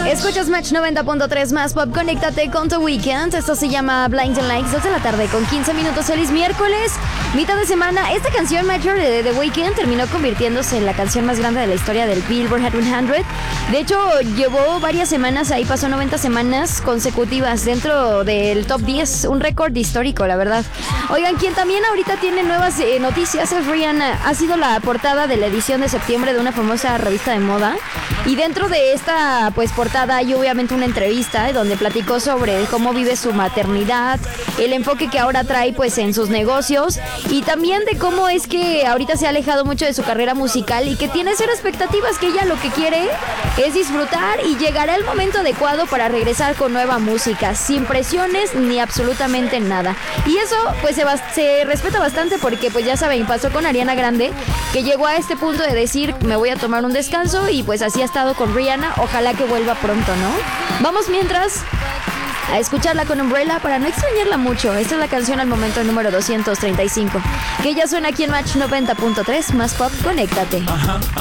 Escuchas Match 90.3 más pop, conéctate con The Weeknd. Esto se llama Blinding Lights, 2 de la tarde con 15 minutos. Feliz miércoles, mitad de semana. Esta canción, Major, de The Weeknd, terminó convirtiéndose en la canción más grande de la historia del Billboard Hot 100. De hecho, llevó varias semanas ahí, pasó 90 semanas consecutivas dentro del top 10, un récord histórico, la verdad. Oigan, quien también ahorita tiene nuevas noticias es Rihanna. Ha sido la portada de la edición de septiembre de una famosa revista de moda. Y dentro de esta pues portada hay obviamente una entrevista donde platicó sobre cómo vive su maternidad, el enfoque que ahora trae pues en sus negocios y también de cómo es que ahorita se ha alejado mucho de su carrera musical y que tiene cero expectativas, que ella lo que quiere es disfrutar y llegará el momento adecuado para regresar con nueva música, sin presiones ni absolutamente nada. Y eso pues se respeta bastante porque pues ya saben, pasó con Ariana Grande, que llegó a este punto de decir me voy a tomar un descanso y pues así ha estado con Rihanna, ojalá que vuelva pronto, ¿no? Vamos mientras a escucharla con Umbrella para no extrañarla mucho. Esta es la canción al momento número 235, que ya suena aquí en Match 90.3 más pop, conéctate.